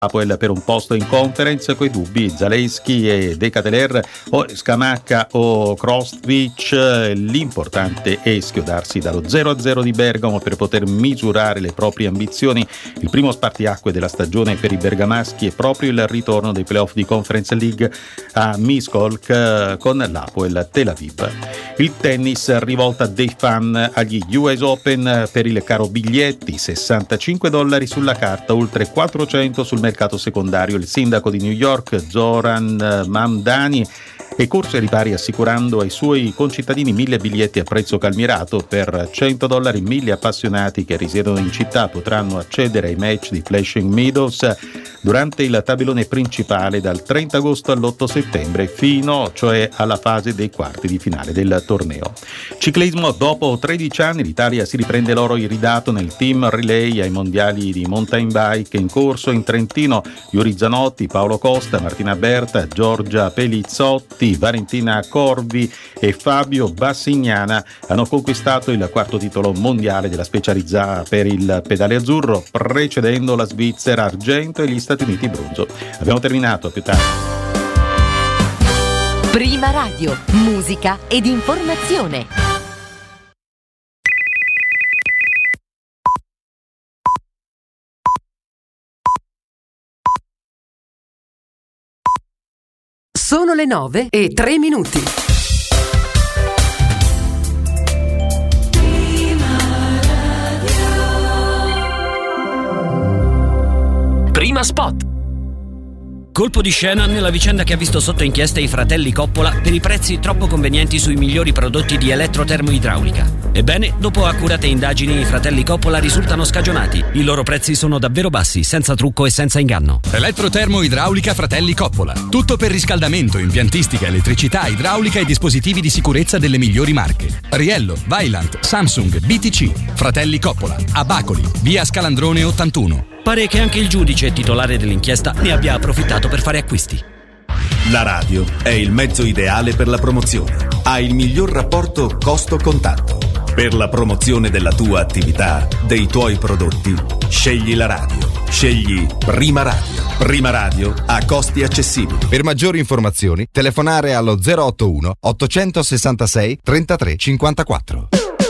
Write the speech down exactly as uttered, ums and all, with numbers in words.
Apoel per un posto in conference, coi dubbi Zalewski e Decadeler o Scamacca o Krostvic. L'importante è schiodarsi dallo zero a zero di Bergamo per poter misurare le proprie ambizioni. Il primo spartiacque della stagione per i bergamaschi è proprio il ritorno dei playoff di Conference League a Miskolc con l'Apoel Tel Aviv. Il tennis, rivolta dei fan agli U S Open per il caro biglietti, sessantacinque dollari sulla carta, oltre quattrocento sul mercato secondario. Il sindaco di New York, Zoran Mamdani, è corso ai ripari assicurando ai suoi concittadini mille biglietti a prezzo calmierato. Per cento dollari mille appassionati che risiedono in città potranno accedere ai match di Flushing Meadows durante il tabellone principale dal trenta agosto all'otto settembre, fino cioè alla fase dei quarti di finale del torneo. Ciclismo, dopo tredici anni l'Italia si riprende l'oro iridato nel team relay ai mondiali di mountain bike in corso in Trentino. Yuri Zanotti, Paolo Costa, Martina Berta, Giorgia Pelizzotti, Valentina Corvi e Fabio Bassignana hanno conquistato il quarto titolo mondiale della specializzata per il pedale azzurro, precedendo la Svizzera argento e gli Stati Uniti bronzo. Abbiamo terminato, a più tardi. Prima Radio, musica ed informazione. Sono le nove e tre minuti. Prima Spot. Colpo di scena nella vicenda che ha visto sotto inchiesta i fratelli Coppola per i prezzi troppo convenienti sui migliori prodotti di elettrotermoidraulica. Ebbene, dopo accurate indagini, i fratelli Coppola risultano scagionati. I loro prezzi sono davvero bassi, senza trucco e senza inganno. Elettrotermoidraulica Fratelli Coppola. Tutto per riscaldamento, impiantistica, elettricità, idraulica e dispositivi di sicurezza delle migliori marche. Riello, Vaillant, Samsung, B T C. Fratelli Coppola. A Bacoli, via Scalandrone ottantuno. Pare che anche il giudice titolare dell'inchiesta ne abbia approfittato per fare acquisti. La radio è il mezzo ideale per la promozione. Ha il miglior rapporto costo-contatto. Per la promozione della tua attività, dei tuoi prodotti, scegli la radio. Scegli Prima Radio. Prima Radio a costi accessibili. Per maggiori informazioni, telefonare allo zero otto uno ottocentosessantasei trentatré cinquantaquattro.